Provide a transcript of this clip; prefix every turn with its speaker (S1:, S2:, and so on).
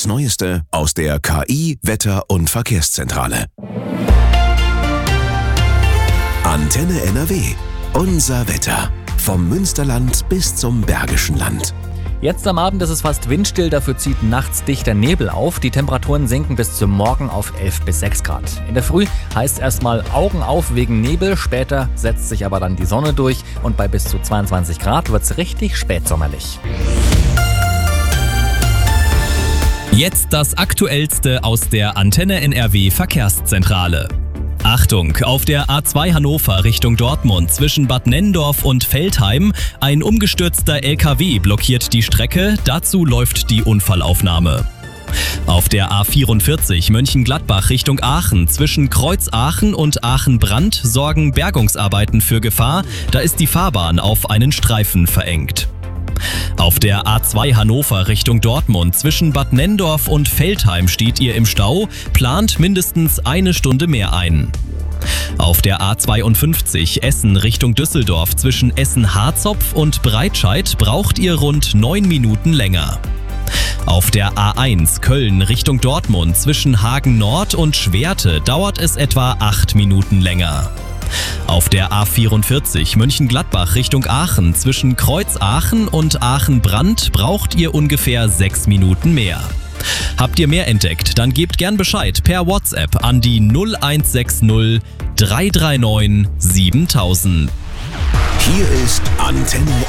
S1: Das Neueste aus der KI, Wetter- und Verkehrszentrale. Antenne NRW. Unser Wetter. Vom Münsterland bis zum Bergischen Land.
S2: Jetzt am Abend ist es fast windstill, dafür zieht nachts dichter Nebel auf. Die Temperaturen sinken bis zum Morgen auf 11 bis 6 Grad. In der Früh heißt erstmal Augen auf wegen Nebel, später setzt sich aber dann die Sonne durch und bei bis zu 22 Grad wird es richtig spätsommerlich.
S3: Jetzt das Aktuellste aus der Antenne NRW Verkehrszentrale. Achtung, auf der A2 Hannover Richtung Dortmund zwischen Bad Nenndorf und Veltheim. Ein umgestürzter LKW blockiert die Strecke, dazu läuft die Unfallaufnahme. Auf der A44 Mönchengladbach Richtung Aachen zwischen Kreuzaachen und Aachen-Brandt sorgen Bergungsarbeiten für Gefahr, da ist die Fahrbahn auf einen Streifen verengt. Auf der A2 Hannover Richtung Dortmund zwischen Bad Nenndorf und Veltheim steht ihr im Stau, plant mindestens eine Stunde mehr ein. Auf der A52 Essen Richtung Düsseldorf zwischen Essen-Harzopf und Breitscheid braucht ihr rund 9 Minuten länger. Auf der A1 Köln Richtung Dortmund zwischen Hagen Nord und Schwerte dauert es etwa 8 Minuten länger. Auf der A44 Mönchengladbach Richtung Aachen zwischen Kreuzaachen und Aachen-Brandt braucht ihr ungefähr 6 Minuten mehr. Habt ihr mehr entdeckt, dann gebt gern Bescheid per WhatsApp an die 0160 339 7000.
S1: Hier ist Antenne